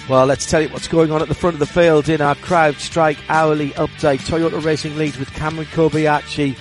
Well, let's tell you what's going on at the front of the field in our CrowdStrike hourly update. Toyota Racing leads with Cameron Kobayashi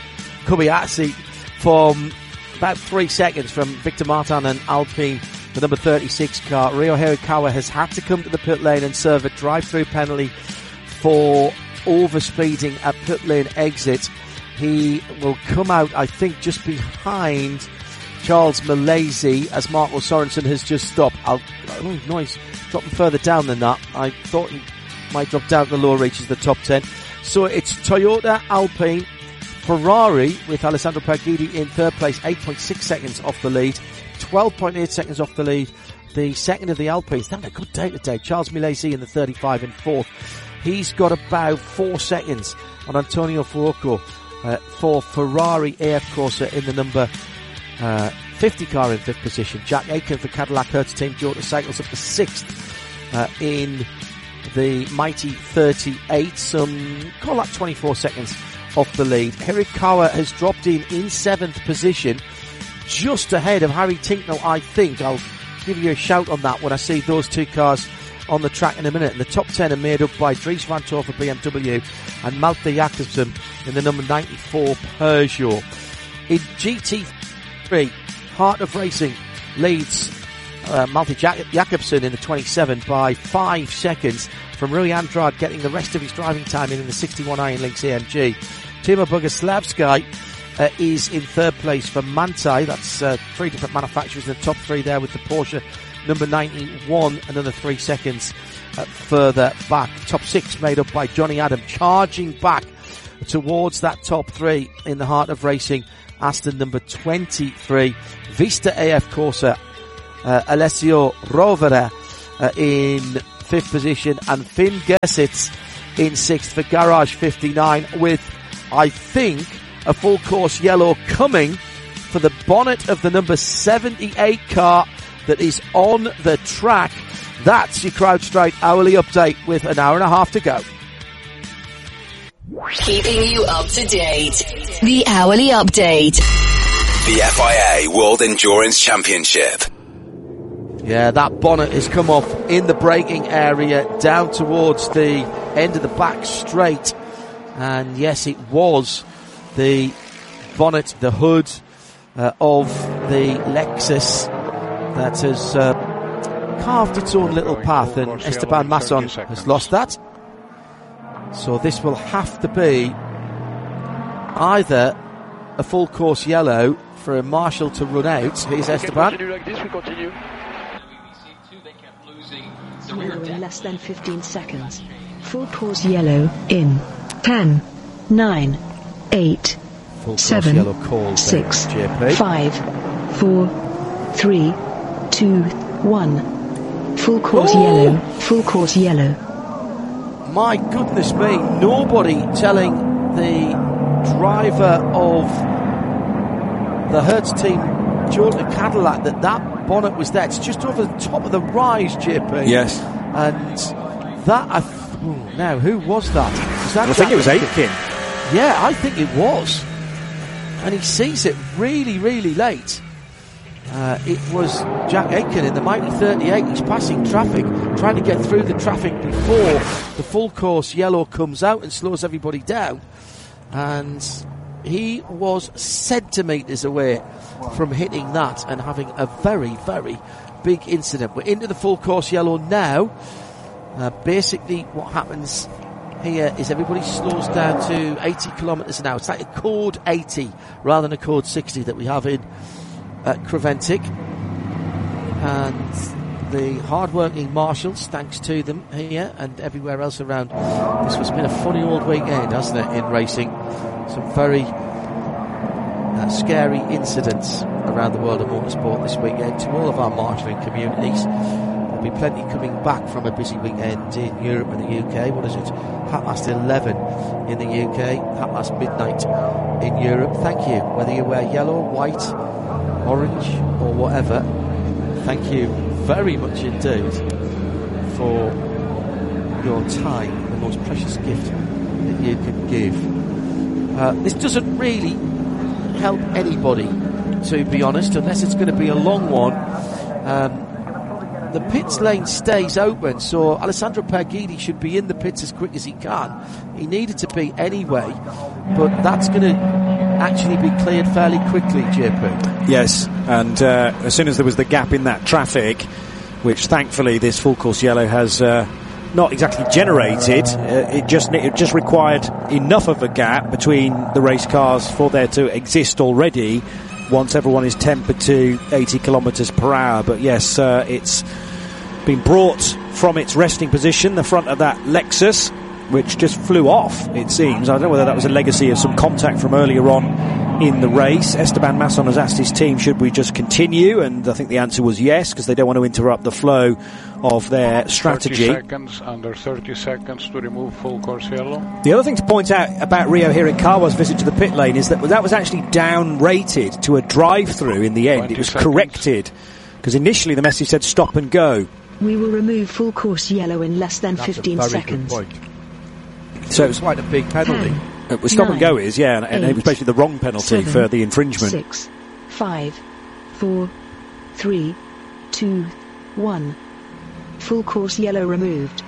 from about 3 seconds from Victor Martin and Alpine, the number 36 car. Ryo Hirakawa has had to come to the pit lane and serve a drive-through penalty for overspeeding at pit lane exit. He will come out, I think, just behind Charles Malaysia as Marco Sorensen has just stopped. He's dropping further down than that. I thought he might drop down to the lower reaches of the top 10. So it's Toyota, Alpine, Ferrari with Alessandro Pagidi in third place, 8.6 seconds off the lead, 12.8 seconds off the lead. The second of the Alpines, having a good day today. Charles Malaysia in the 35 in fourth. He's got about 4 seconds on Antonio Fuoco for Ferrari AF Corsa in the number 50 car in fifth position. Jack Aitken for Cadillac Hertz Team Toyota Cycles up to sixth in the mighty 38. Call that 24 seconds off the lead. Hirakawa has dropped in seventh position, just ahead of Harry Tincknell, I think. I'll give you a shout on that when I see those two cars on the track in a minute. And the top 10 are made up by Dries Van Tor for BMW and Malte Jakobsen in the number 94 Peugeot. In GT3, Heart of Racing leads Malte Jakobsen in the 27 by 5 seconds from Rui Andrade, getting the rest of his driving time in the 61 Iron Lynx AMG. Timo Boguslavski is in third place for Manthey. That's 3 different manufacturers in the top 3 there, with the Porsche number 91 another 3 seconds further back. Top 6 made up by Johnny Adam, charging back towards that top 3 in the Heart of Racing. Aston number 23, Vista AF Corsa, Alessio Rovera in 5th position, and Finn Gesitz in 6th for Garage 59, with, I think, a full course yellow coming for the bonnet of the number 78 car that is on the track. That's your CrowdStrike hourly update with an hour and a half to go. Keeping you up to date. The hourly update. The FIA World Endurance Championship. Yeah, that bonnet has come off in the braking area down towards the end of the back straight. And yes, it was the bonnet, the hood of the Lexus that has carved its own little path, and Esteban Masson has lost that. So this will have to be either a full course yellow for a marshal to run out. Here's Esteban. Continue like this, we continue. Yellow in less than 15 seconds. Full course yellow in 10, 9, 8, 7, 6, 5, 4, 3, 2, 1. Full course yellow, full course yellow. My goodness me, nobody telling the driver of the Hertz Team Toyota Cadillac that bonnet was there. It's just over the top of the rise, JP. Yes. And that, now, who was that? I think it was Aitken. Yeah, I think it was. And he sees it really, really late. It was Jack Aitken in the mighty 38. He's passing traffic, trying to get through the traffic before the full course yellow comes out and slows everybody down. And he was centimetres away from hitting that and having a very, very big incident. We're into the full course yellow now. Basically what happens here is everybody slows down to 80 kilometres an hour. It's like a code 80 rather than a code 60 that we have in Creventic. And the hard-working marshals, thanks to them here and everywhere else around, this has been a funny old weekend, hasn't it, in racing? Some very scary incidents around the world of motorsport this weekend. To all of our marshalling communities, there'll be plenty coming back from a busy weekend in Europe and the UK. What is it? 11:30 in the UK, midnight in Europe. Thank you, whether you wear yellow, white, orange or whatever. Thank you very much indeed for your time, the most precious gift that you can give. This doesn't really help anybody, to be honest, unless it's going to be a long one. the pits lane stays open, so Alessandro Pergidi should be in the pits as quick as he can. He needed to be anyway, but that's going to actually be cleared fairly quickly, JP. Yes, and as soon as there was the gap in that traffic, which thankfully this full course yellow has not exactly generated, it just required enough of a gap between the race cars for there to exist already once everyone is tempered to 80 kilometres per hour. But yes, it's been brought from its resting position, the front of that Lexus, which just flew off, it seems. I don't know whether that was a legacy of some contact from earlier on in the race. Esteban Masson has asked his team, should we just continue? And I think the answer was yes, because they don't want to interrupt the flow of their strategy. 30 seconds, under 30 seconds to remove full course yellow. The other thing to point out about Rio Hirakawa's visit to the pit lane is that was actually down-rated to a drive-through in the end. It was corrected, because initially the message said stop and go. We will remove full course yellow in less than 15 seconds. So it was quite a big penalty. Stop and go is, yeah, and it was basically the wrong penalty for the infringement. 6, 5, 4, 3, 2, 1. Full course yellow removed.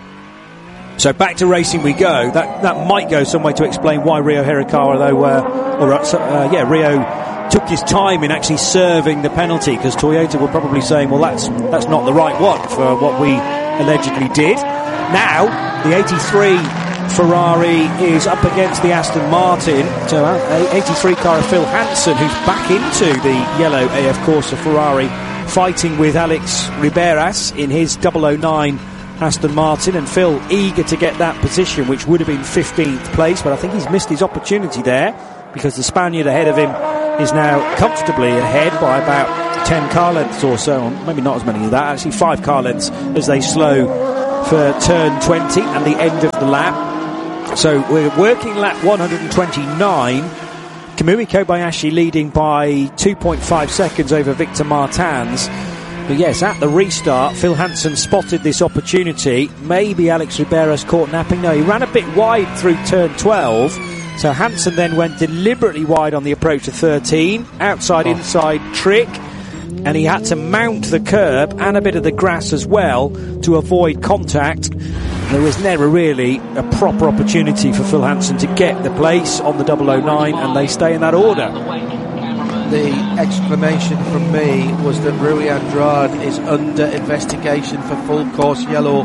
So back to racing we go. That might go some way to explain why Rio Hirakawa, though, Rio took his time in actually serving the penalty, because Toyota were probably saying, well, that's not the right one for what we allegedly did. Now, the 83 Ferrari is up against the Aston Martin. So 83 car of Phil Hansen, who's back into the yellow AF Corsa Ferrari, fighting with Alex Riberas in his 009 Aston Martin, and Phil eager to get that position, which would have been 15th place, but I think he's missed his opportunity there, because the Spaniard ahead of him is now comfortably ahead by about 10 car lengths or so, maybe not as many as that, actually 5 car lengths as they slow for turn 20 and the end of the lap. So we're working lap 129. Kamui Kobayashi leading by 2.5 seconds over Victor Martins. But yes, at the restart, Phil Hansen spotted this opportunity. Maybe Alex Riberas caught napping. No, he ran a bit wide through turn 12. So Hansen then went deliberately wide on the approach to 13. Outside-inside trick. And he had to mount the curb and a bit of the grass as well to avoid contact. There was never really a proper opportunity for Phil Hansen to get the place on the 009, and they stay in that order. The exclamation from me was that Rui Andrade is under investigation for full course yellow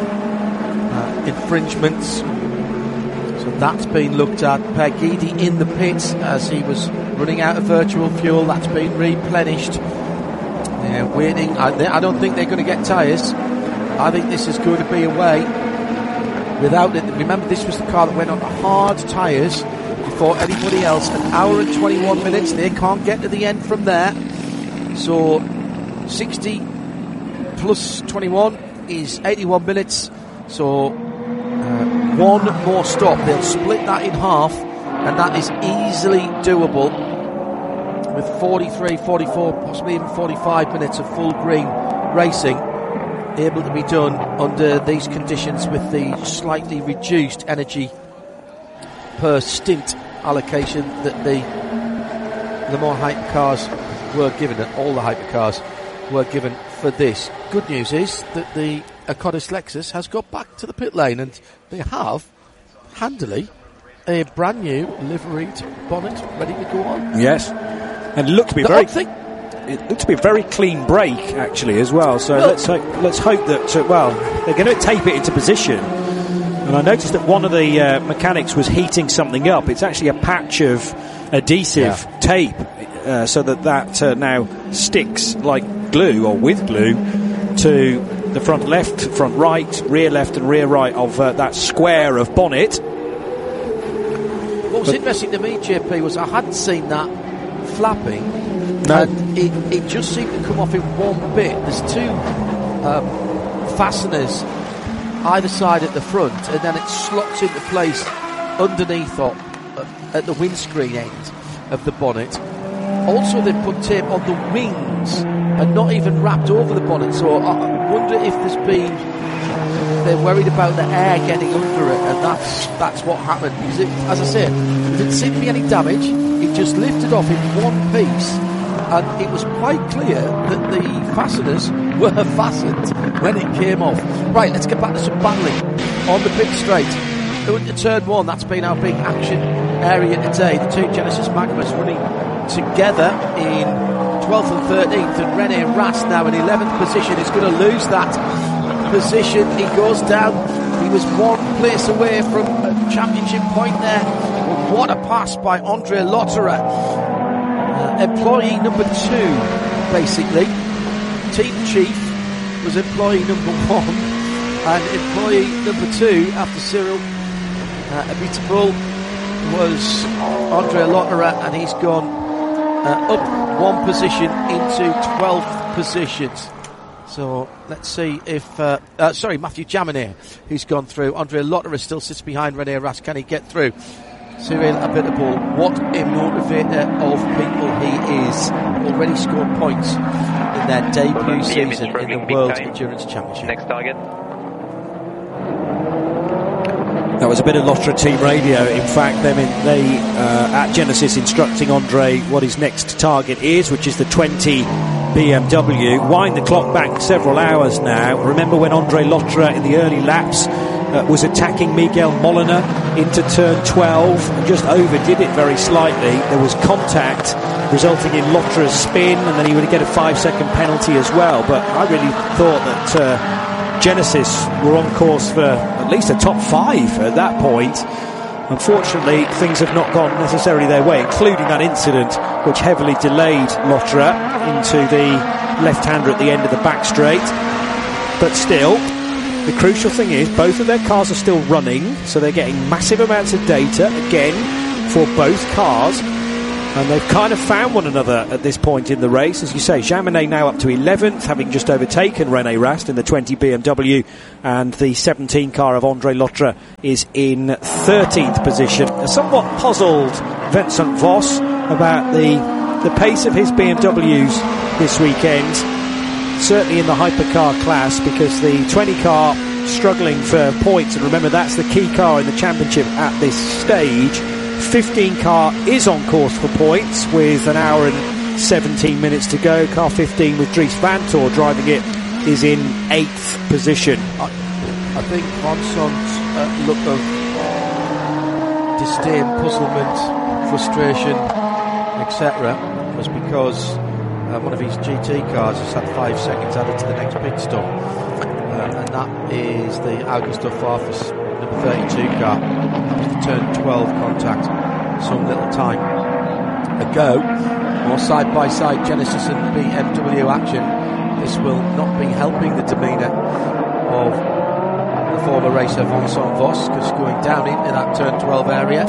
infringements. So that's been looked at. Pergidi in the pits as he was running out of virtual fuel. That's been replenished. Waiting. I don't think they're going to get tyres. I think this is going to be away. Without it, remember this was the car that went on the hard tyres before anybody else. An hour and 21 minutes. They can't get to the end from there. So 60 plus 21 is 81 minutes. So one more stop. They'll split that in half, and that is easily doable. With 43, 44, possibly even 45 minutes of full green racing able to be done under these conditions with the slightly reduced energy per stint allocation that the Le Mans hypercars were given, and all the hypercars were given for this. Good news is that the Acodis Lexus has got back to the pit lane, and they have handily a brand new liveried bonnet ready to go on. Yes. And it looked to be a very clean break, actually, as well. So let's hope that they're going to tape it into position. And I noticed that one of the mechanics was heating something up. It's actually a patch of adhesive tape, so that now sticks like glue, or with glue, to the front left, front right, rear left, and rear right of that square of bonnet. What was interesting to me, JP, was I hadn't seen that flapping, and it just seemed to come off in one bit. There's two fasteners either side at the front, and then it slots into place underneath or at the windscreen end of the bonnet. Also, they've put tape on the wings and not even wrapped over the bonnet, so I wonder if they're worried about the air getting under it, and that's what happened. Because as I said, there didn't seem to be any damage. It just lifted off in one piece, and it was quite clear that the fasteners were fastened when it came off. Right, let's get back to some battling on the pit straight. Into turn 1, that's been our big action area today. The two Genesis Magmas running together in 12th and 13th, and Rene Rast now in 11th position is going to lose that position. He goes down. He was one place away from a championship point there. What a pass by Andre Lotterer. Employee number 2, basically. Team chief was employee number 1, and employee number 2 after Cyril Abiteboul was Andre Lotterer, and he's gone up one position into 12th positions. So let's see if Matthew Jaminet, who's gone through. Andre Lotterer still sits behind Rene Rast. Can he get through? Cyril Abiteboul, what a motivator of people he is. Already scored points in their debut season in the World Endurance Championship. Next target. That was a bit of Lotterer team radio. In fact, they at Genesis instructing Andre what his next target is, which is the 20 BMW. Wind the clock back several hours now. Remember when Andre Lotterer in the early laps was attacking Miguel Molina into turn 12 and just overdid it very slightly. There was contact resulting in Lotterer's spin, and then he would get a 5-second penalty as well. But I really thought that Genesis were on course for at least a top 5 at that point. Unfortunately, things have not gone necessarily their way, including that incident which heavily delayed Lotterer into the left-hander at the end of the back straight. But still, the crucial thing is both of their cars are still running, so they're getting massive amounts of data again for both cars, and they've kind of found one another at this point in the race. As you say, Jaminet now up to 11th, having just overtaken Rene Rast in the 20 BMW, and the 17 car of Andre Lotterer is in 13th position. A somewhat puzzled Vincent Voss about the pace of his BMWs this weekend, certainly in the hypercar class, because the 20 car struggling for points, and remember that's the key car in the championship at this stage. 15 car is on course for points with an hour and 17 minutes to go. Car 15 with Dries Vanthoor driving it is in 8th position. I think Vincent's look of disdain, puzzlement, frustration, etc. was because one of his GT cars has had 5 seconds added to the next pit stop, and that is the Augusto Farfus number 32 car. That was the turn 12 contact some little time ago. More side-by-side Genesis and BMW action. This will not be helping the demeanour of the former racer Vincent Voss, because going down into that turn 12 area,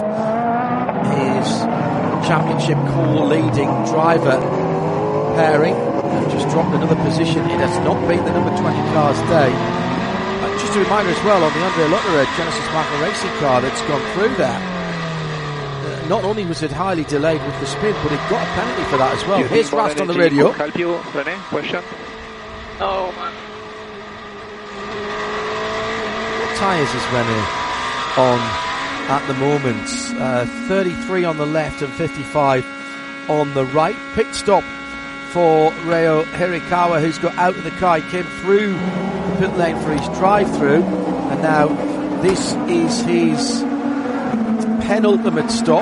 his championship co-leading driver pairing have just dropped another position. It has not been the number 20 car's day. Just a reminder as well on the Andre Lotterer Genesis Magma Racing car that's gone through there. Not only was it highly delayed with the spin, but it got a penalty for that as well. Here's Rast on the radio. Help you, Rene? Question? No. What tyres is Rene on at the moment? 33 on the left and 55 on the right. Pit stop for Ryo Hirakawa, who's got out of the car. He came through the pit lane for his drive-through, and now this is his penultimate stop.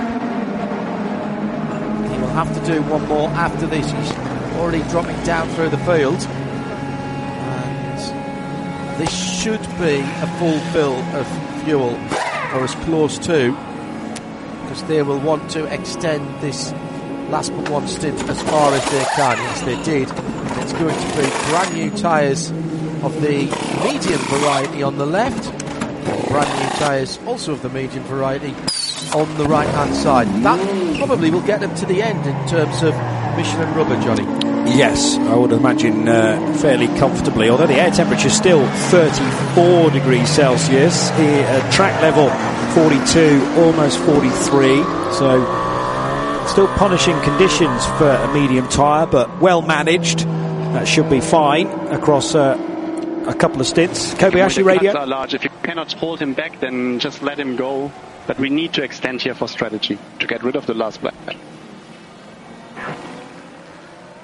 He will have to do one more after this. He's already dropping down through the field, and this should be a full fill of fuel, or as close to, because they will want to extend this last but one stint as far as they can. Yes, they did. It's going to be brand new tyres of the medium variety on the left, brand new tyres also of the medium variety on the right hand side. That probably will get them to the end in terms of Michelin rubber, Johnny. Yes, I would imagine fairly comfortably, although the air temperature is still 34 degrees Celsius here at track level, 42, almost 43, so still punishing conditions for a medium tyre, but well managed. That should be fine across a couple of stints. Kobayashi radio. Are large. If you cannot hold him back, then just let him go. But we need to extend here for strategy to get rid of the last black.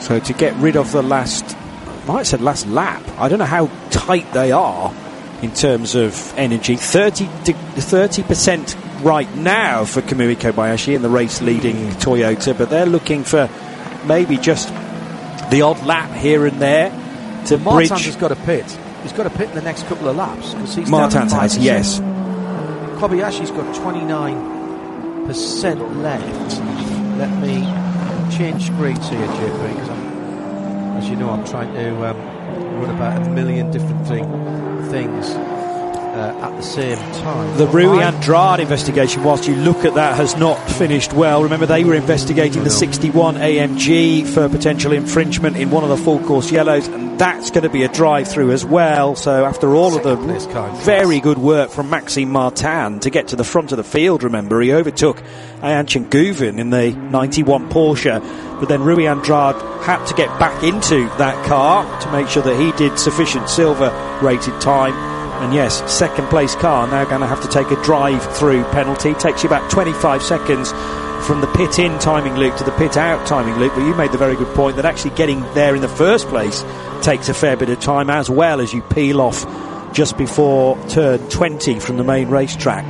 So to get rid of the last lap, I don't know how tight they are in terms of energy. 30% right now for Kamui Kobayashi in the race leading Toyota, but they're looking for maybe just the odd lap here and there to bridge. Martins has got a pit. He's got a pit in the next couple of laps because he's Martins has, yes. Kobayashi's got 29% left. Let me change screens here, JP, because as you know, I'm trying to run about a million different things at the same time. The Rui Andrade investigation, whilst you look at that, has not finished well. Remember, they were investigating the 61 AMG for potential infringement in one of the full course yellows, and that's going to be a drive-through as well. So after all of the very good work from Maxime Martin to get to the front of the field, remember, he overtook Ayhan Chenguvin in the 91 Porsche, but then Rui Andrade had to get back into that car to make sure that he did sufficient silver rated time. And yes, second place car now going to have to take a drive-through penalty. Takes you about 25 seconds from the pit-in timing loop to the pit-out timing loop. But you made the very good point that actually getting there in the first place takes a fair bit of time, as well as you peel off just before turn 20 from the main racetrack.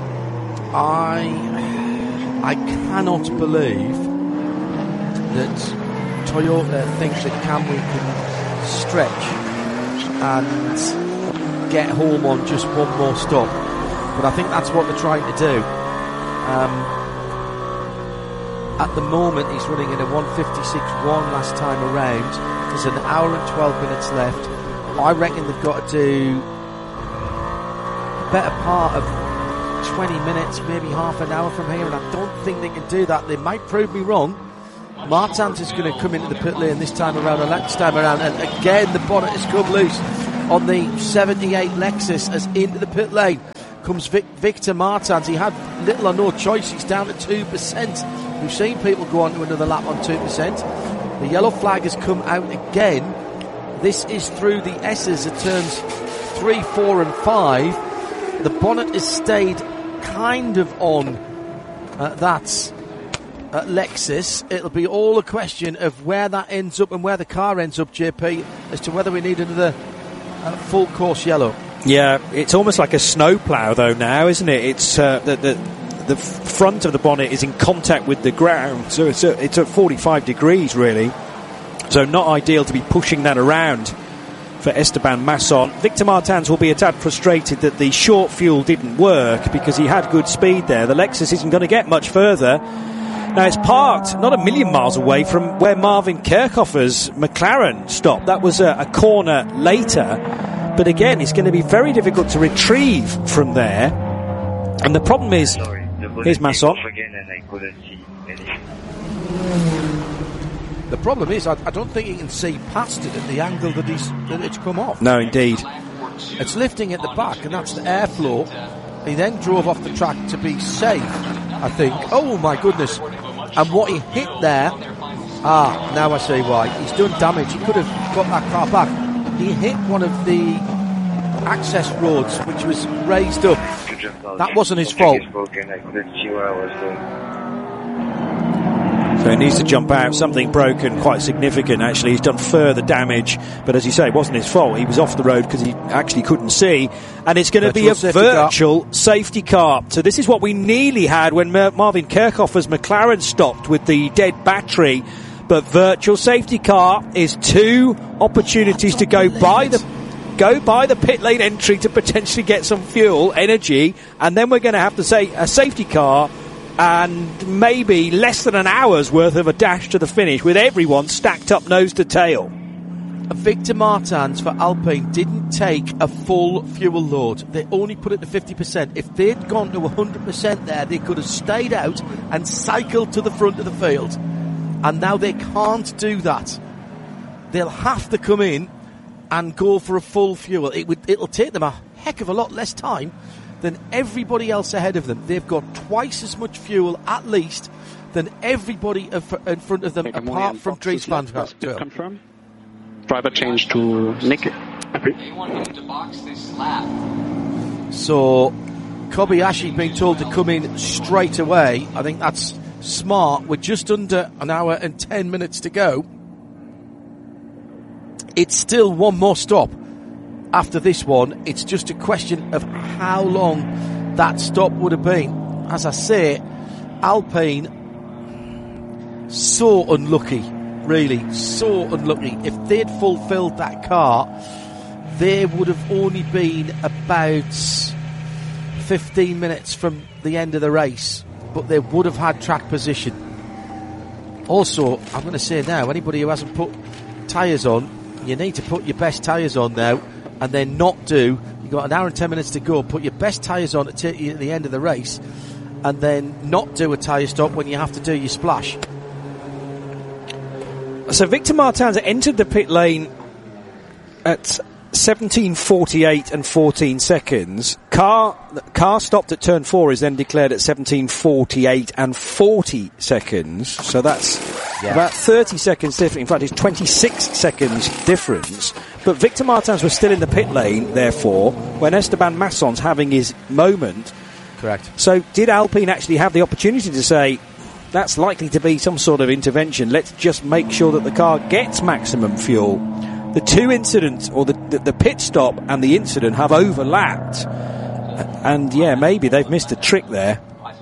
I cannot believe that Toyota thinks that Kamui can stretch and get home on just one more stop, but I think that's what they're trying to do. At the moment he's running in a 1:56.1 last time around. There's an hour and 12 minutes left. I reckon they've got to do a better part of 20 minutes, maybe half an hour from here, and I don't think they can do that. They might prove me wrong. Martins is going to come into the pit lane this time around, and again the bonnet has come loose on the 78 Lexus. As into the pit lane comes Victor Martins. He had little or no choice. He's down to 2%. We've seen people go on to another lap on 2%. The yellow flag has come out again. This is through the S's at turns 3, 4 and 5. The bonnet has stayed kind of on that Lexus. It'll be all a question of where that ends up and where the car ends up, JP, as to whether we need another full course yellow. Yeah, it's almost like a snowplow though now, isn't it? It's the front of the bonnet is in contact with the ground, so it's at 45 degrees really, so not ideal to be pushing that around for Esteban Masson. Victor Martins will be a tad frustrated that the short fuel didn't work because he had good speed there. The Lexus isn't going to get much further. Now it's parked not a million miles away from where Marvin Kerkhoffer's McLaren stopped. That was a corner later, but again it's going to be very difficult to retrieve from there. And the problem is, here's Masson. The problem is, I don't think he can see past it at the angle that it's come off. No, indeed. It's lifting at the back, and that's the airflow. He then drove off the track to be safe, I think. Oh my goodness. And what he hit there, now I see why. He's done damage. He could have got that car back. He hit one of the access roads, which was raised up. That wasn't his fault. So he needs to jump out. Something broken, quite significant actually. He's done further damage, but as you say, it wasn't his fault. He was off the road because he actually couldn't see, and it's going to be a virtual safety car. So this is what we nearly had when Marvin Kerkhoffer's McLaren stopped with the dead battery. But virtual safety car is 2 opportunities to go by the pit lane entry to potentially get some fuel energy, and then we're going to have to say a safety car and maybe less than an hour's worth of a dash to the finish with everyone stacked up nose to tail. Victor Martins for Alpine didn't take a full fuel load. They only put it to 50%. If they'd gone to 100% there, they could have stayed out and cycled to the front of the field. And now they can't do that. They'll have to come in and go for a full fuel. It'll take them a heck of a lot less time than everybody else ahead of them. They've got twice as much fuel, at least, than everybody in front of them, apart from Dries van Gaal. Confirm. Driver change to Nick. So, Kobayashi being told to come in straight away. I think that's smart. We're just under an hour and 10 minutes to go. it's still one more stop after this one. It's just a question of how long that stop would have been. As I say, Alpine, so unlucky, really, so unlucky. If they'd fulfilled that car, they would have only been about 15 minutes from the end of the race, but they would have had track position. Also, I'm going to say now, anybody who hasn't put tyres on, you need to put your best tyres on now, and then you've got an hour and 10 minutes to go, put your best tyres on to take you at the end of the race, and then not do a tyre stop when you have to do your splash. So Victor Martins entered the pit lane at 17:48 and 14 seconds. Car stopped at turn 4 is then declared at 17:48 and 40 seconds. So that's about 30 seconds different. In fact, it's 26 seconds difference. But Victor Martins was still in the pit lane, therefore, when Esteban Masson's having his moment. Correct. So did Alpine actually have the opportunity to say, that's likely to be some sort of intervention, let's just make sure that the car gets maximum fuel? The two incidents, or the pit stop and the incident, have overlapped, and maybe they've missed a trick there.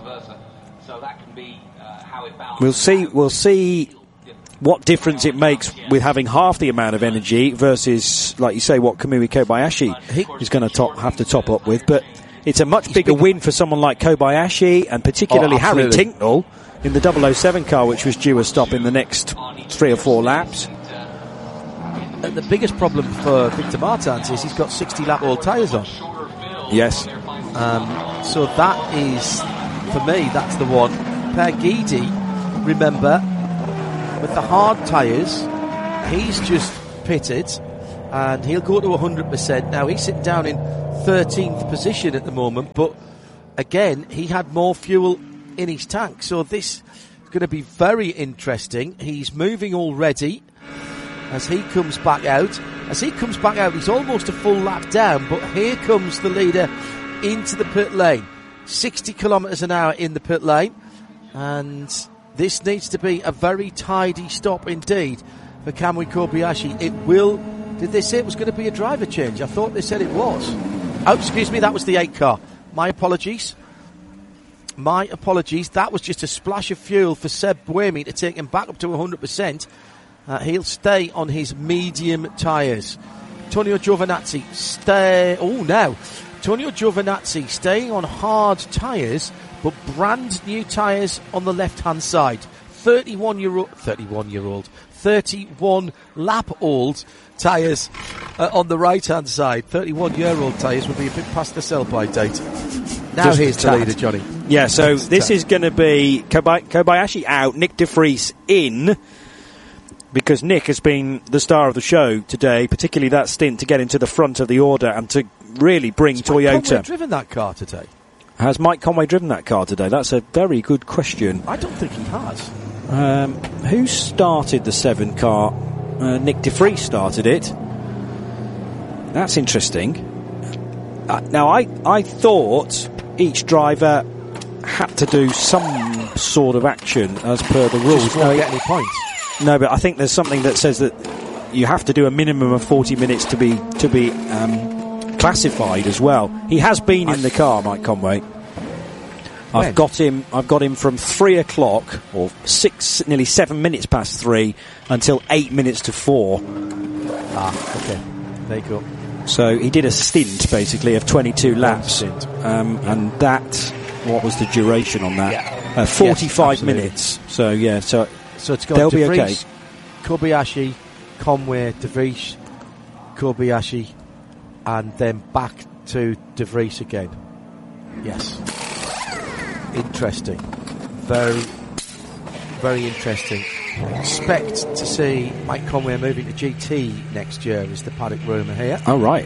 We'll see what difference it makes with having half the amount of energy versus, like you say, what Kamui Kobayashi is going to have to top up with. But it's a much bigger win for someone like Kobayashi, and particularly Harry Tincknell in the 007 car, which was due a stop in the next 3 or 4 laps. The biggest problem for Victor Martins is he's got 60-lap old tyres on. Yes. So that is, for me, that's the one. Per Guidi, remember, with the hard tyres, he's just pitted, and he'll go to 100%. Now, he's sitting down in 13th position at the moment, but again, he had more fuel in his tank. So this is going to be very interesting. He's moving already. As he comes back out, he's almost a full lap down, but here comes the leader into the pit lane. 60 kilometres an hour in the pit lane, and this needs to be a very tidy stop indeed for Kamui Kobayashi. Did they say it was going to be a driver change? I thought they said it was. Oh, excuse me, that was the 8 car. My apologies. That was just a splash of fuel for Seb Buemi to take him back up to 100%. He'll stay on his medium tyres. Tonio Giovinazzi staying on hard tyres, but brand new tyres on the left-hand side. 31 lap old tyres on the right-hand side. 31-year-old tyres will be a bit past the sell-by date. Now just here's the leader, Johnny. Yeah, so this is going to be Kobayashi out, Nick De Vries in, because Nick has been the star of the show today, particularly that stint to get into the front of the order and to really bring Toyota. Has Mike Conway driven that car today? Has Mike Conway driven that car today? That's a very good question. I don't think he has. Who started the 7 car? Nick De Vries started it. That's interesting. Now, I thought each driver had to do some sort of action as per the rules. Just won't get any points. No, but I think there's something that says that you have to do a minimum of 40 minutes to be classified as well. He has been in the car, Mike Conway. I've got him from 3 o'clock or nearly 7 minutes past 3 until 8 minutes to 4. Okay. There you go. So he did a stint basically of 22 laps, and what was the duration on that? 45 minutes. So it's got they'll De Vries, be okay. Kobayashi, Conway, De Vries, Kobayashi, and then back to De Vries again. Yes. Interesting. Very, very interesting. Expect to see Mike Conway moving to GT next year, is the paddock rumour here. Oh, right.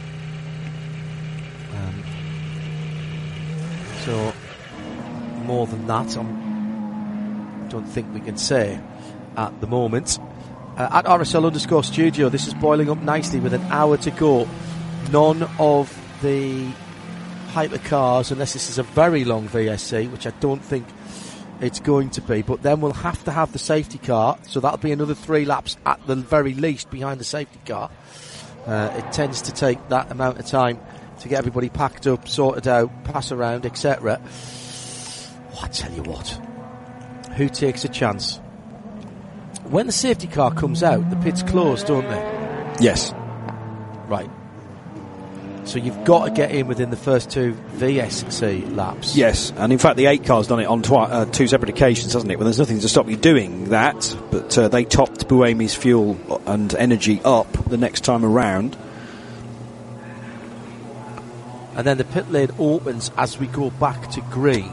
So, more than that, I don't think we can say at the moment. At RSL_studio, this is boiling up nicely with an hour to go. None of the hypercars, unless this is a very long VSC, which I don't think It's going to be, but then we'll have to have the safety car, so that'll be another 3 laps at the very least behind the safety car. It tends to take that amount of time to get everybody packed up, sorted out, pass around, etc. Oh, I tell you what, who takes a chance? When the safety car comes out, the pits close, don't they? Yes. Right. So you've got to get in within the first 2 VSC laps. Yes, and in fact the 8 car's done it on 2 separate occasions, hasn't it? Well, there's nothing to stop you doing that, but they topped Buemi's fuel and energy up the next time around. And then the pit lane opens as we go back to green.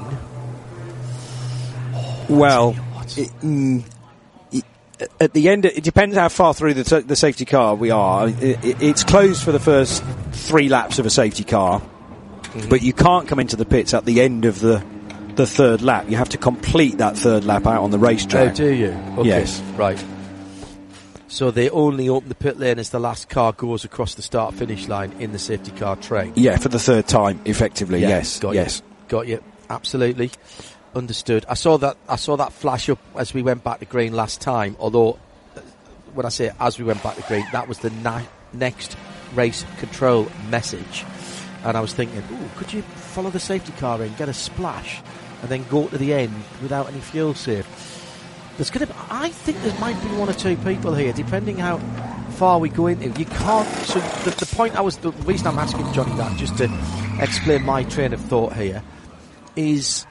Well, at the end, it depends how far through the safety car we are. It's closed for the first 3 laps of a safety car, but you can't come into the pits at the end of the 3rd lap. You have to complete that 3rd lap out on the racetrack. Oh, do you? Okay. Yes. Right. So they only open the pit lane as the last car goes across the start-finish line in the safety car train. Yeah, for the 3rd time, effectively. Yeah, yes. Got you. Absolutely. Understood. I saw that flash up as we went back to green last time, although when I say as we went back to green, that was the next race control message. And I was thinking, could you follow the safety car in, get a splash, and then go to the end without any fuel save? I think there might be 1 or 2 people here, depending how far we go into. You can't. So the reason I'm asking Johnny that, just to explain my train of thought here, is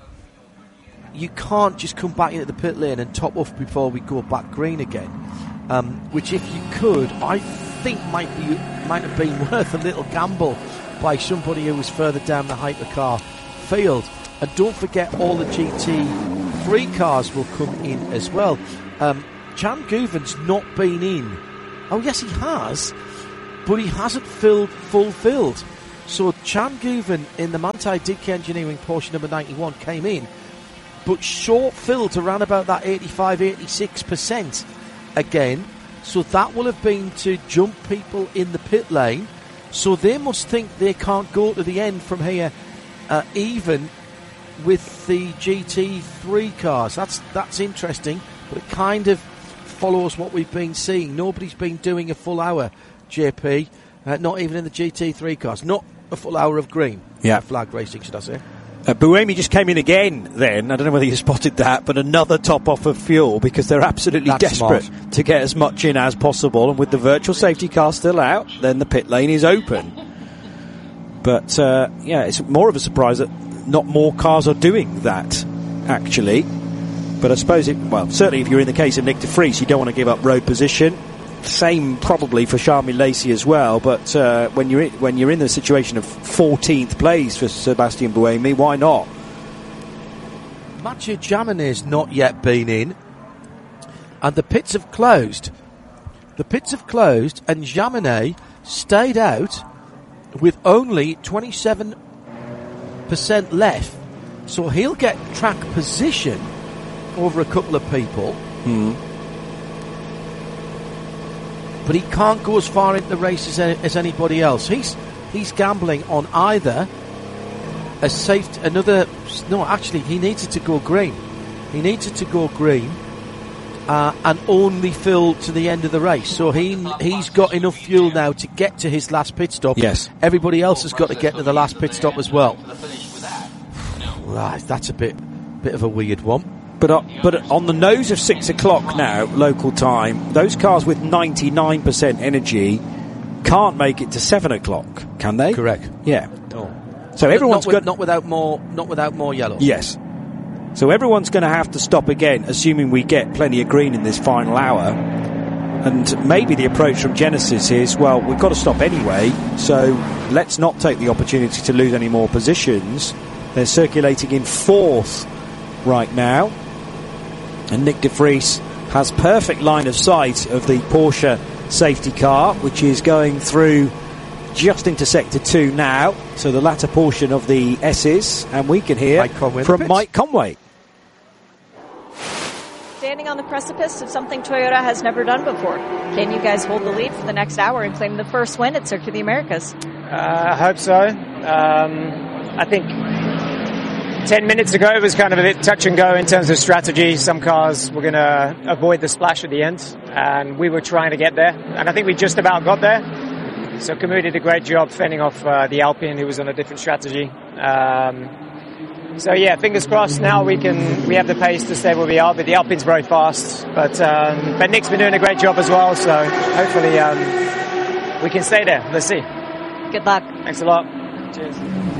you can't just come back into the pit lane and top off before we go back green again. Which, if you could, I think might have been worth a little gamble by somebody who was further down the hypercar field. And don't forget, all the GT3 cars will come in as well. Chan Guven's not been in. Oh yes, he has, but he hasn't fulfilled. So Chan Guven in the Manthey DK Engineering Porsche number 91 came in, but short-filled around about that 85-86% again. So that will have been to jump people in the pit lane. So they must think they can't go to the end from here, even with the GT3 cars. That's interesting, but it kind of follows what we've been seeing. Nobody's been doing a full hour, JP, not even in the GT3 cars. Not a full hour of green. Yeah. Flag racing, should I say. Buemi just came in again then. I don't know whether you spotted that, but another top off of fuel because they're absolutely desperate to get as much in as possible. And with the virtual safety car still out, then the pit lane is open. But, it's more of a surprise that not more cars are doing that, actually. But I suppose certainly if you're in the case of Nick de Vries, you don't want to give up road position. Same probably for Charmy Lacey as well, but when you're in the situation of 14th place for Sebastian Buemi, why not? Mathieu Jaminet's not yet been in, and the pits have closed. And Jaminet stayed out with only 27% left, so he'll get track position over a couple of people. But he can't go as far into the race as anybody else. He's gambling on either a safe he needed to go green. And only fill to the end of the race. So he's got enough fuel now to get to his last pit stop. Yes. Everybody else has got to get to the last pit stop as well. Right, that's a bit of a weird one. But on the nose of 6 o'clock now, local time, those cars with 99% energy can't make it to 7 o'clock, can they? Correct. Yeah. Oh. So everyone's not without more yellow. Yes. So everyone's going to have to stop again, assuming we get plenty of green in this final hour. And maybe the approach from Genesis is, well, we've got to stop anyway, so let's not take the opportunity to lose any more positions. They're circulating in 4th right now. And Nick de Vries has perfect line of sight of the Porsche safety car, which is going through just into Sector 2 now, so the latter portion of the S's, and we can hear from Mike Conway. Standing on the precipice of something Toyota has never done before. Can you guys hold the lead for the next hour and claim the first win at Circuit of the Americas? I hope so. I think 10 minutes ago, it was kind of a bit touch and go in terms of strategy. Some cars were going to avoid the splash at the end, and we were trying to get there. And I think we just about got there. So Camus did a great job fending off the Alpine, who was on a different strategy. So yeah, fingers crossed. Now we have the pace to stay where we are, but the Alpine's very fast. But Nick's been doing a great job as well. So hopefully we can stay there. Let's see. Good luck. Thanks a lot. Cheers.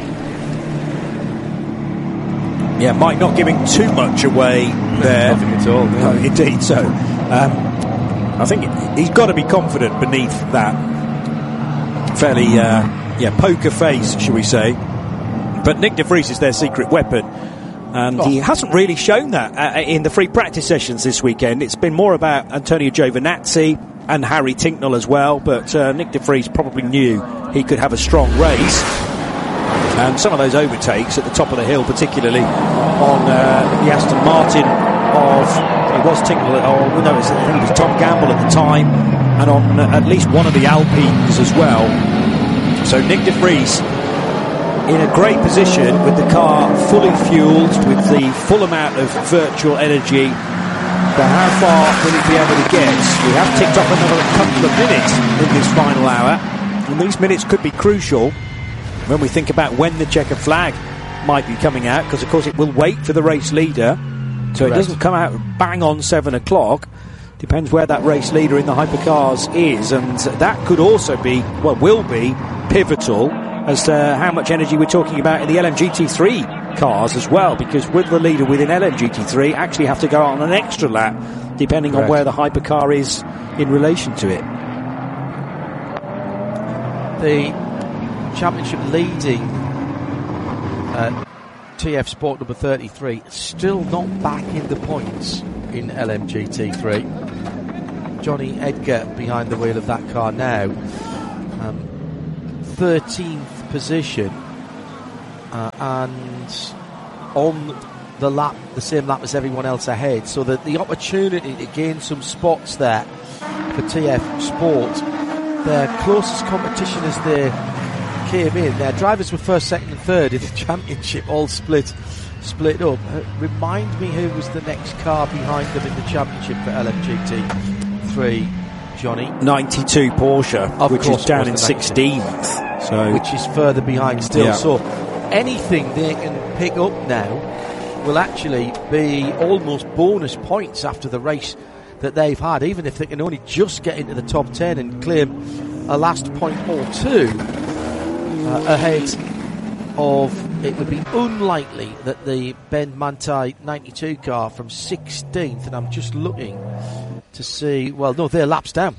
Yeah, Mike not giving too much away there. Nothing at all. No, indeed. So I think he's got to be confident beneath that fairly poker face, shall we say. But Nick de Vries is their secret weapon, and he hasn't really shown that in the free practice sessions this weekend. It's been more about Antonio Giovinazzi and Harry Tincknell as well, but Nick de Vries probably knew he could have a strong race. And some of those overtakes at the top of the hill, particularly on the Aston Martin it was Tincknell, I think it was Tom Gamble at the time, and on at least one of the Alpines as well. So Nick de Vries in a great position with the car fully fueled with the full amount of virtual energy. But how far will he be able to get? We have ticked off another couple of minutes in this final hour, and these minutes could be crucial when we think about when the checkered flag might be coming out, because of course it will wait for the race leader, so it doesn't come out bang on 7 o'clock. Depends where that race leader in the hypercars is, and that could also be, will be pivotal as to how much energy we're talking about in the LMGT3 cars as well, because with the leader within LMGT3 actually have to go on an extra lap depending on where the hypercar is in relation to it. The championship leading TF Sport number 33 still not back in the points in LMGT3. Johnny Edgar behind the wheel of that car now, 13th position, and on the lap, the same lap as everyone else ahead, so that the opportunity to gain some spots there for TF Sport, their closest competition as they came in, their drivers were first, second and third in the championship, all split up. Remind me who was the next car behind them in the championship for LMGT3, Johnny? 92 Porsche, which is down in 16th. So, which is further behind still. Yeah. So anything they can pick up now will actually be almost bonus points after the race that they've had, even if they can only just get into the top 10 and claim a last point or two ahead of. It would be unlikely that the Ben Manthey 92 car from 16th, and I'm just looking to see, well, no, they're laps down.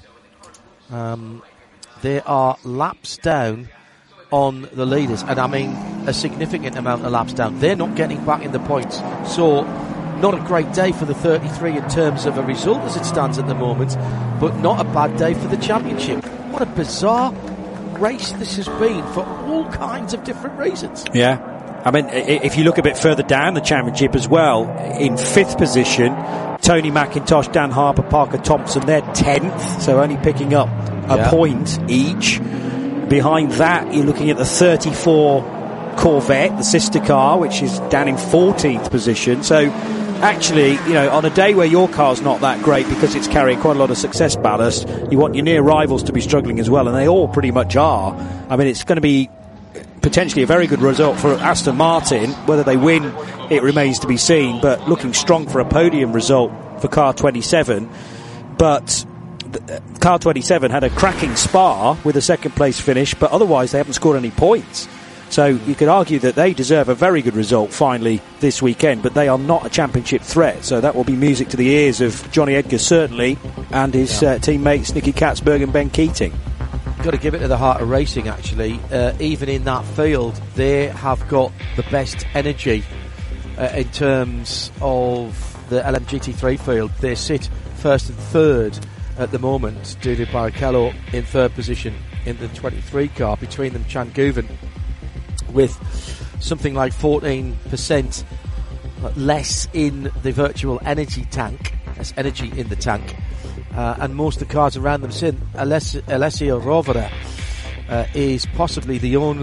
They are laps down on the leaders, and I mean a significant amount of laps down. They're not getting back in the points, so not a great day for the 33 in terms of a result as it stands at the moment, but not a bad day for the championship. What a bizarre race this has been for all kinds of different reasons. Yeah, I mean, if you look a bit further down the championship as well, in 5th position, Tony McIntosh, Dan Harper, Parker Thompson, they're 10th, so only picking up a point each. Behind that, you're looking at the 34 Corvette, the sister car, which is down in 14th position. So actually, on a day where your car's not that great because it's carrying quite a lot of success ballast, you want your near rivals to be struggling as well, and they all pretty much are. I mean, it's going to be potentially a very good result for Aston Martin. Whether they win, it remains to be seen, but looking strong for a podium result for car 27. But car 27 had a cracking Spa with a second place finish, but otherwise they haven't scored any points. So you could argue that they deserve a very good result finally this weekend, but they are not a championship threat. So that will be music to the ears of Johnny Edgar, certainly, and his teammates Nicky Katzberg and Ben Keating. Got to give it to the heart of racing, actually. Even in that field, they have got the best energy in terms of the LMGT3 field. They sit first and third at the moment. Dudu Barrichello in third position in the 23 car. Between them, Chan Guven with something like 14% less in the virtual energy tank. That's energy in the tank. And most of the cars around them sin. Alessio Rovera is possibly the only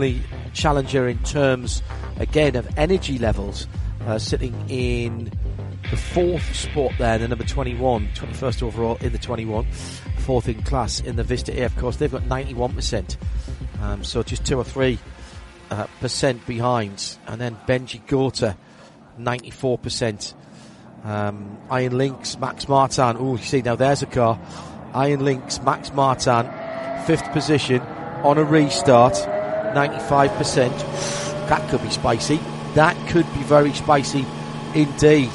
challenger in terms, again, of energy levels, sitting in the 4th spot there, the number 21, 21st overall in the 21, 4th in class in the Vista A. Of course, they've got 91%, so just 2 or 3% behind. And then Benji Gorta, 94%. Iron Lynx, Max Martin. Oh, you see, now there's a car. Iron Lynx, Max Martin, 5th position on a restart, 95%. That could be spicy. That could be very spicy indeed.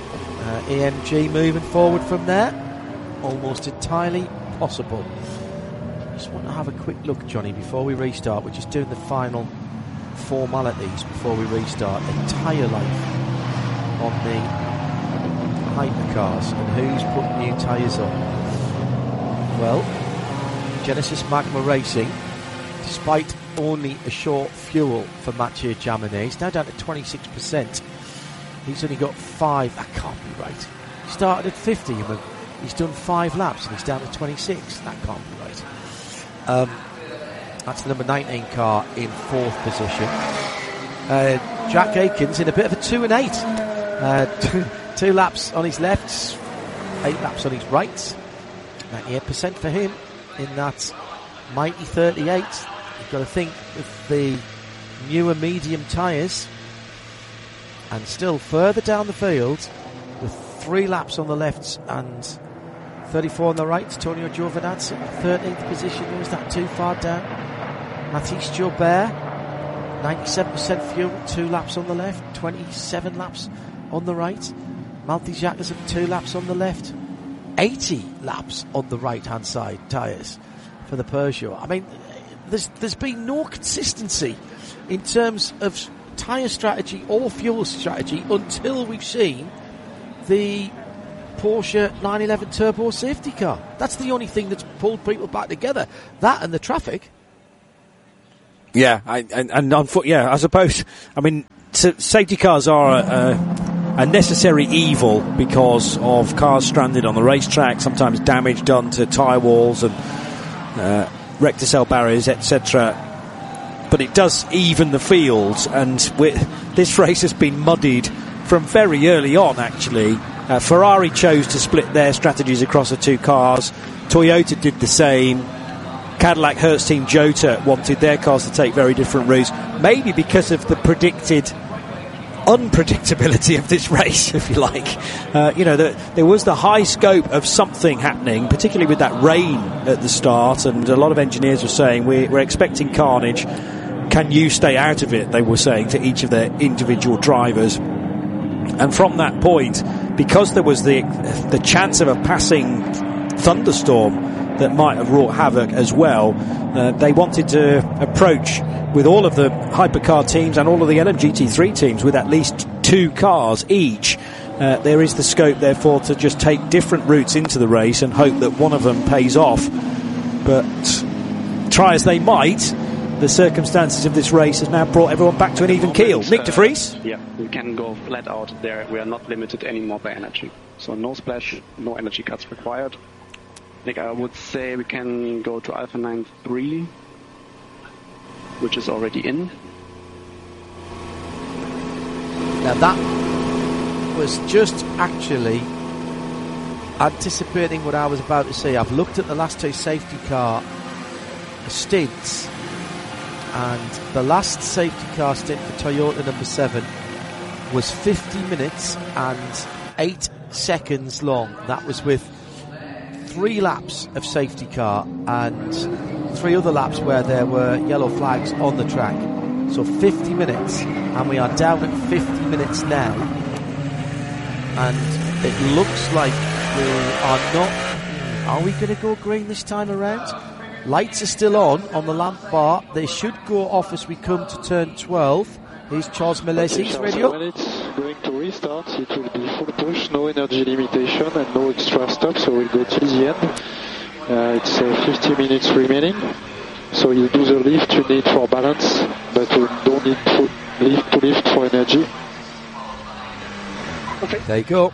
AMG moving forward from there, almost entirely possible. Just want to have a quick look, Johnny, before we restart. We're just doing the final formalities before we restart. The tyre life on the hypercars and who's put new tyres on. Well, Genesis Magma Racing, despite only a short fuel for Mathieu Jaminet, he's now down to 26%. He's only got 5. That can't be right. He started at 50 and he's done 5 laps and he's down to 26. That can't be right. That's the number 19 car in 4th position. Jack Aikens in a bit of a 2 and 8. 2 laps on his left, 8 laps on his right. 98% for him in that mighty 38. You've got to think with the newer medium tyres. And still further down the field, with 3 laps on the left and 34 on the right, Antonio Giovinazzi, 13th position. Or is that too far down? Mathis Joubert, 97% fuel, 2 laps on the left, 27 laps on the right. Malte Jacobsen, 2 laps on the left, 80 laps on the right-hand side tyres for the Peugeot. I mean, there's been no consistency in terms of tyre strategy or fuel strategy until we've seen the Porsche 911 Turbo safety car. That's the only thing that's pulled people back together. That and the traffic. Yeah, I suppose. I mean, safety cars are a necessary evil because of cars stranded on the racetrack, sometimes damage done to tyre walls and recticel barriers, etc. But it does even the fields, and this race has been muddied from very early on, actually. Ferrari chose to split their strategies across the 2 cars. Toyota did the same. Cadillac Hertz Team Jota wanted their cars to take very different routes, maybe because of the predicted unpredictability of this race, if you like. There was the high scope of something happening, particularly with that rain at the start, and a lot of engineers were saying, we're expecting carnage. Can you stay out of it, they were saying to each of their individual drivers. And from that point, because there was the chance of a passing thunderstorm that might have wrought havoc as well, they wanted to approach with all of the hypercar teams and all of the LMGT3 teams with at least 2 cars each. There is the scope, therefore, to just take different routes into the race and hope that one of them pays off. But try as they might, the circumstances of this race has now brought everyone back to an even keel. Nick de Vries? Yeah, we can go flat out there. We are not limited anymore by energy. So no splash, no energy cuts required. Nick, I would say we can go to Alpha 9-3, which is already in. Now that was just actually anticipating what I was about to say. I've looked at the last 2 safety car stints, and the last safety car stint for Toyota number 7 was 50 minutes and 8 seconds long. That was with 3 laps of safety car and 3 other laps where there were yellow flags on the track. So 50 minutes, and we are down at 50 minutes now, and it looks like we are not. Are we going to go green this time around? Lights are still on the lamp bar. They should go off as we come to turn 12. Here's Charles Milesi's radio. When it's going to restart, it will be full push, no energy limitation and no extra stop, so we'll go till the end. It's 50 minutes remaining, so you do the lift you need for balance, but you don't need to lift for energy. Okay. There you go.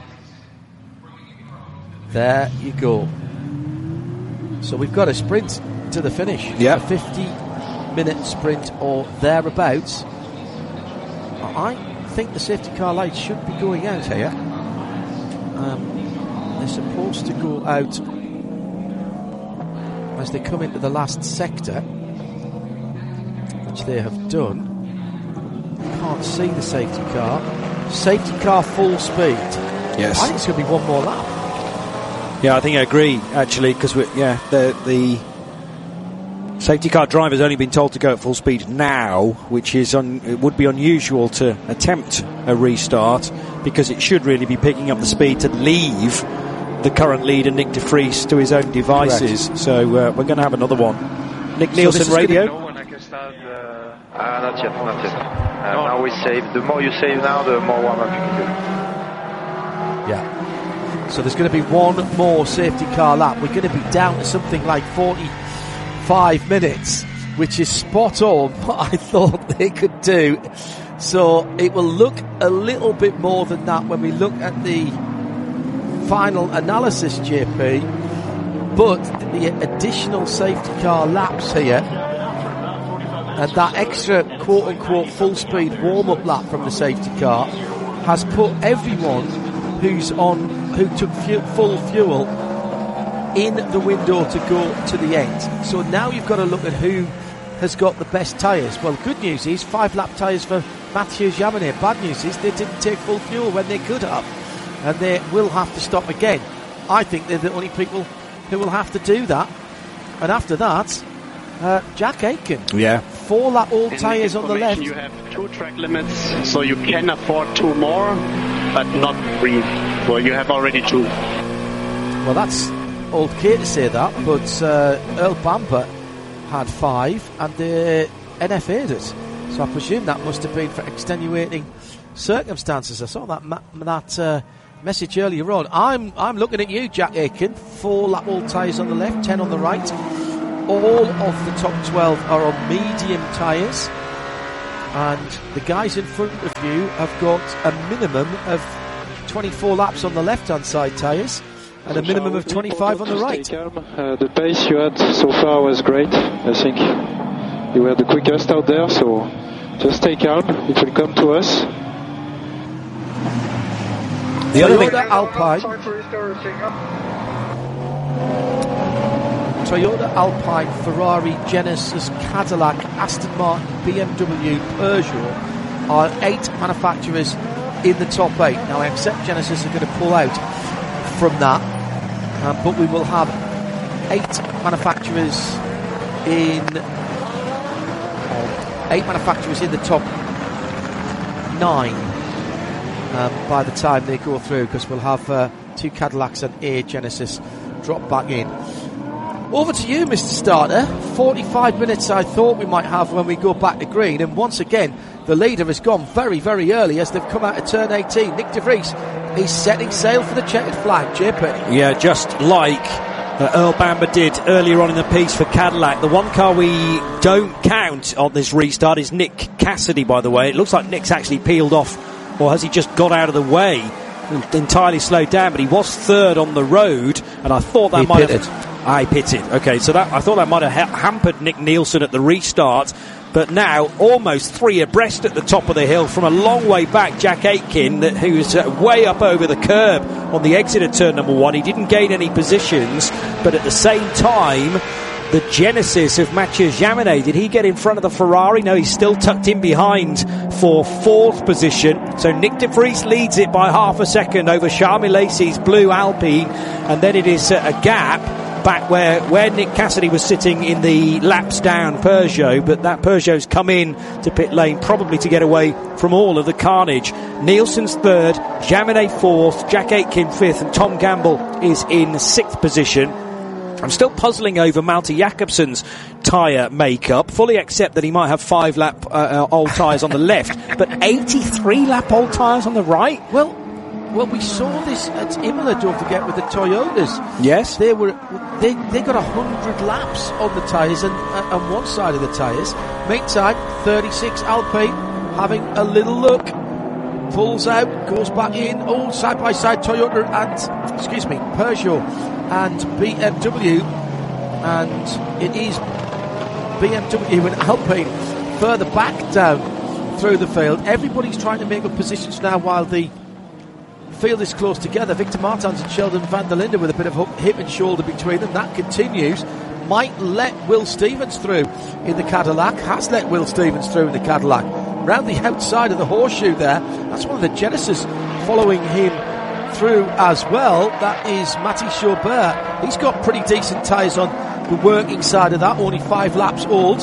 There you go. So we've got a sprint to the finish. Yeah. 50 minute sprint or thereabouts. I think the safety car lights should be going out here. They're supposed to go out as they come into the last sector, which they have done. Can't see the safety car. Safety car full speed. Yes. I think it's going to be one more lap. Yeah, I think I agree, actually, because the safety car driver's only been told to go at full speed now, which is it would be unusual to attempt a restart, because it should really be picking up the speed to leave the current leader, Nick de Vries, to his own devices. Correct. So we're going to have another one. Nick Nielsen radio. No one I can start. Not yet. Now we save. The more you save now, the more warm-up you can do. Yeah. So there's going to be one more safety car lap. We're going to be down to something like 45 minutes, which is spot on what I thought they could do. So it will look a little bit more than that when we look at the final analysis, JP. But the additional safety car laps here and that extra quote-unquote full-speed warm-up lap from the safety car has put everyone who took full fuel in the window to go to the end. So now you've got to look at who has got the best tyres. Well, good news is 5-lap tyres for Mathieu Jaminet. Bad news is they didn't take full fuel when they could have, and they will have to stop again. I think they're the only people who will have to do that. And after that, Jack Aitken. Yeah. 4-lap all tyres on the left. You have 2 track limits, so you can afford 2 more, but not 3. Well, you have already 2. Well, that's okay to say that, but Earl Bamber had 5 and the NFA'd it. So I presume that must have been for extenuating circumstances. I saw that message earlier on. I'm looking at you, Jack Aitken. 4-lap all tyres on the left, 10 on the right. All of the top 12 are on medium tyres, and the guys in front of you have got a minimum of 24 laps on the left-hand side tyres and a minimum of 25 on the right. The pace you had so far was great. I think you were the quickest out there, so just stay calm. It will come to us. The Toyota Alpine. Toyota, Alpine, Ferrari, Genesis, Cadillac, Aston Martin, BMW, Peugeot are 8 manufacturers in the top 8. Now I accept Genesis are going to pull out from that, but we will have 8 manufacturers in the top 9 by the time they go through, because we'll have 2 Cadillacs and a Genesis drop back in. Over to you, Mr. Starter. 45 minutes I thought we might have when we go back to green, and once again the leader has gone very, very early as they've come out of turn 18. Nick de Vries is setting sail for the checkered flag. JP. Yeah, just like Earl Bamber did earlier on in the piece for Cadillac. The one car we don't count on this restart is Nick Cassidy, by the way. It looks like Nick's actually peeled off, or has he just got out of the way, entirely slowed down, but he was third on the road, and I thought that might have... I pitted. Okay, so I thought that might have hampered Nick Nielsen at the restart, but now almost 3 abreast at the top of the hill from a long way back. Jack Aitken, who's way up over the curb on the exit of turn number 1. He didn't gain any positions, but at the same time, the Genesis of Mathieu Jaminet, did he get in front of the Ferrari? No, he's still tucked in behind for 4th position. So Nick de Vries leads it by half a second over Charles Lacey's blue Alpine, and then it is a gap back where Nick Cassidy was sitting in the laps down Peugeot, but that Peugeot's come in to pit lane probably to get away from all of the carnage. Nielsen's 3rd, Jaminet 4th, Jack Aitken 5th, and Tom Gamble is in 6th position. I'm still puzzling over Malte Jakobsen's tyre makeup. Fully accept that he might have 5-lap old tyres on the left, but 83-lap old tyres on the right? Well, we saw this at Imola, don't forget, with the Toyotas. Yes. They got 100 laps on the tyres and on one side of the tyres. Mate time, 36 Alpine, having a little look. Pulls out, goes back in. Oh, side by side Toyota and, Peugeot and BMW. And it is BMW and Alpine further back down through the field. Everybody's trying to make up positions now while the field is close together. Victor Martins and Sheldon van der Linde with a bit of hip and shoulder between them. That continues. Might let Will Stevens through in the Cadillac. Has let Will Stevens through in the Cadillac. Round the outside of the horseshoe there. That's one of the Genesis following him through as well. That is Matty Chaubert. He's got pretty decent tyres on the working side of that. Only 5 laps old.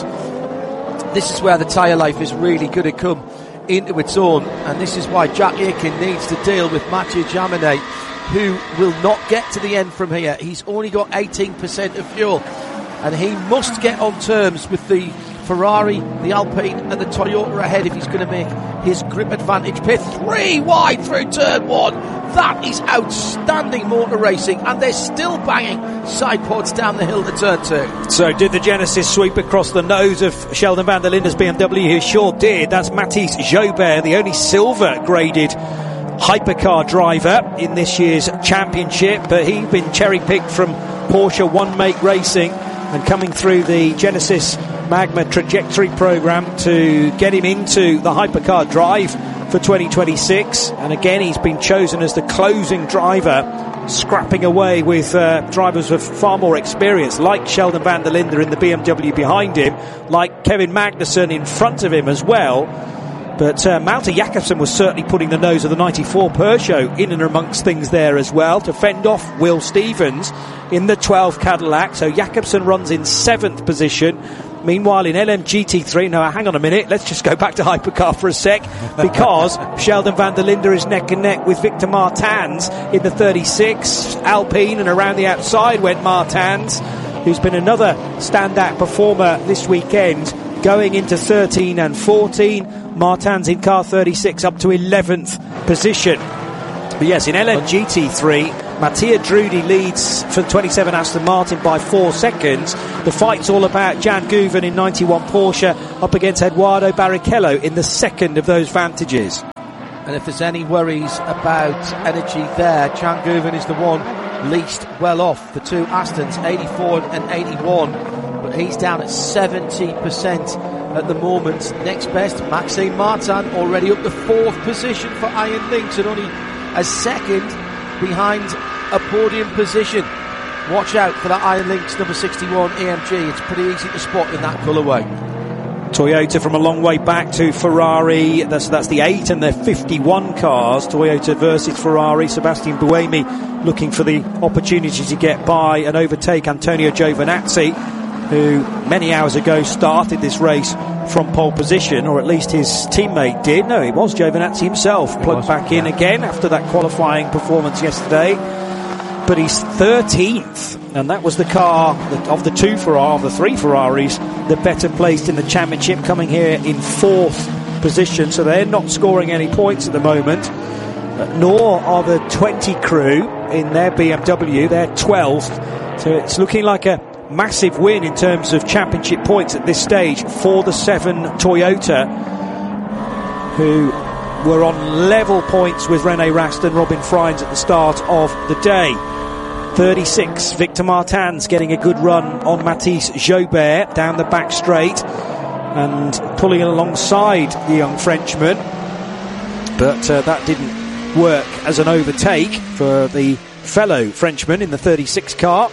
This is where the tyre life is really going to come into its own, and this is why Jack Aitken needs to deal with Mathieu Jaminet, who will not get to the end from here. He's only got 18% of fuel, and he must get on terms with the Ferrari, the Alpine and the Toyota ahead if he's going to make his grip advantage. Pit 3 wide through turn 1. That is outstanding motor racing, and they're still banging side pods down the hill to turn 2. So did the Genesis sweep across the nose of Sheldon van der Linde's BMW? He sure did. That's Mathis Jaubert, the only silver graded hypercar driver in this year's championship, but he'd been cherry picked from Porsche One Make Racing and coming through the Genesis Magma Trajectory program to get him into the hypercar drive for 2026, and again he's been chosen as the closing driver, scrapping away with drivers with far more experience, like Sheldon van der Linde in the BMW behind him, like Kevin Magnussen in front of him as well. But Malte Jakobsen was certainly putting the nose of the 94 Peugeot in and amongst things there as well to fend off Will Stevens in the 12 Cadillac. So Jakobsen runs in 7th position. Meanwhile, in LMGT3, now hang on a minute, let's just go back to hypercar for a sec, because Sheldon van der Linde is neck and neck with Victor Martins in the 36 Alpine, and around the outside went Martins, who's been another standout performer this weekend, going into 13 and 14. Martins in car 36 up to 11th position. But yes, in LMGT3, Mattia Drudi leads for the 27 Aston Martin by 4 seconds. The fight's all about Jan Guven in 91 Porsche up against Eduardo Barrichello in the second of those vantages. And if there's any worries about energy there, Jan Guven is the one least well off. The two Astons, 84 and 81, but he's down at 70% at the moment. Next best, Maxime Martin, already up to 4th position for Iron Lynx, and only a second behind a podium position. Watch out for that Iron Lynx number 61 AMG. It's pretty easy to spot in that colourway. Toyota from a long way back to Ferrari. That's the 8 and the 51 cars. Toyota versus Ferrari. Sebastian Buemi looking for the opportunity to get by and overtake Antonio Giovinazzi, who many hours ago started this race from pole position, or at least his teammate did. No, it was Giovinazzi himself plugged back in again after that qualifying performance yesterday. But he's 13th, and that was the car of the three Ferraris, the better placed in the championship, coming here in 4th position. So they're not scoring any points at the moment, nor are the 20 crew in their BMW. They're 12th. So it's looking like a massive win in terms of championship points at this stage for the 7 Toyota, who were on level points with René Rast and Robin Freins at the start of the day. 36, Victor Martins getting a good run on Mathis Jaubert down the back straight and pulling alongside the young Frenchman, but that didn't work as an overtake for the fellow Frenchman in the 36 car.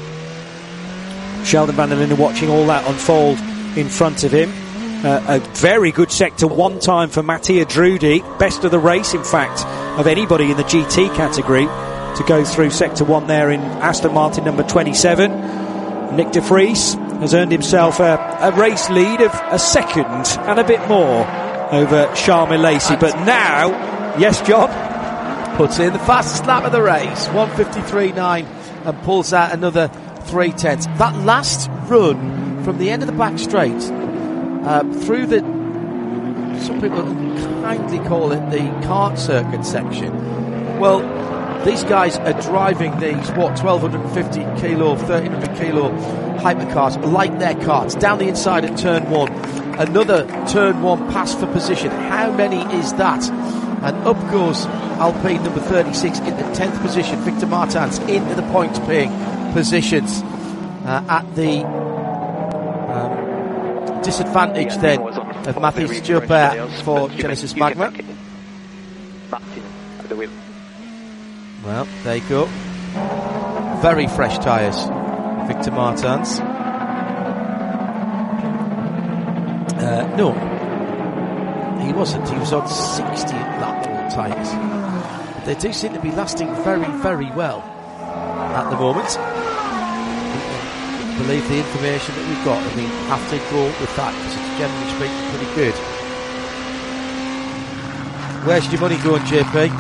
Sheldon van der Linde watching all that unfold in front of him. A very good sector 1 time for Mattia Drudi, best of the race in fact of anybody in the GT category to go through sector 1 there in Aston Martin number 27. Nick de Vries has earned himself a race lead of a second and a bit more over Charles Lacey, but now, yes John, puts in the fastest lap of the race, 1:53.9, and pulls out another 3/10. That last run from the end of the back straight through the, some people kindly call it the kart circuit section. Well, these guys are driving these 1250 kilo, 1300 kilo hypercars like their karts down the inside at turn 1. Another turn 1 pass for position. How many is that? And up goes Alpine number 36 in the 10th position. Victor Martins into the points paying positions at the disadvantage then of Mathis Gilbert for Genesis Magma. Well, there you go. Very fresh tyres, Victor Martins. No, he wasn't. He was on 60 lap tyres. They do seem to be lasting very, very well at the moment. I believe the information that we've got, and we have to go with that because it's generally speaking pretty good. Where's your money going, JP?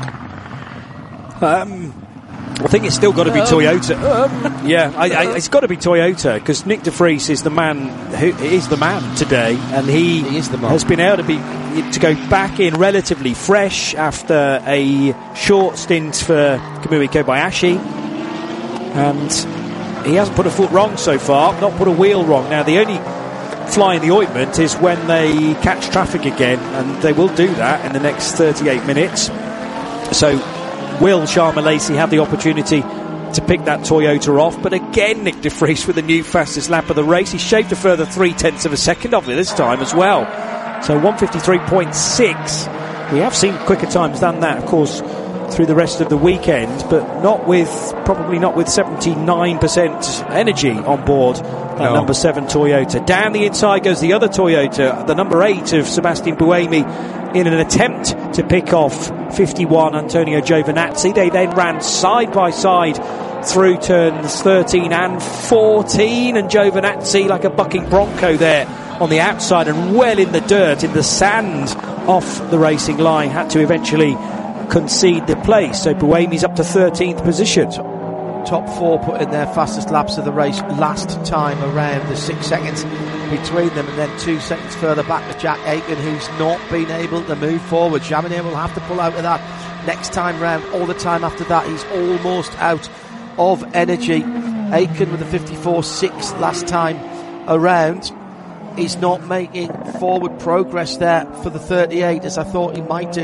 I think it's still got to be Toyota. It's got to be Toyota because Nick de Vries is the man. Who is the man today, and he is the man. Has been able to go back in relatively fresh after a short stint for Kamui Kobayashi, and he hasn't put a foot wrong so far. Not put a wheel wrong. Now the only fly in the ointment is when they catch traffic again, and they will do that in the next 38 minutes. So will Sharma Lacey have the opportunity to pick that Toyota off? But again, Nick de Vries with the new fastest lap of the race. He shaved a further 0.3 of a second off it this time as well. So 1:53.6. We have seen quicker times than that, of course, through the rest of the weekend, but probably not with 79% energy on board that number 7 Toyota. Down the inside goes the other Toyota, the number 8 of Sebastian Buemi, in an attempt to pick off 51 Antonio Giovinazzi. They then ran side by side through turns 13 and 14, and Giovinazzi, like a bucking bronco there on the outside and well in the dirt, in the sand off the racing line, had to eventually concede the place. So Buemi's up to 13th position. Top 4 put in their fastest laps of the race last time around. There's 6 seconds between them, and then 2 seconds further back to Jack Aitken, who's not been able to move forward. Jaminet will have to pull out of that next time round. All the time after that, he's almost out of energy. Aitken with a 54.6 last time around. He's not making forward progress there for the 38 as I thought he might do.